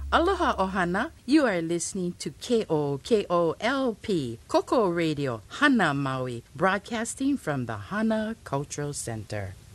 Aloha Ohana. You are listening to KOKOLP, Koko Radio, Hana Maui, broadcasting from the Hana Cultural Center.